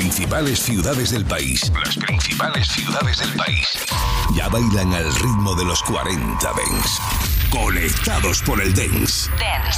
principales ciudades del país. Las principales ciudades del país. Ya bailan al ritmo de los 40 Dance. Conectados por el Dance. Dance.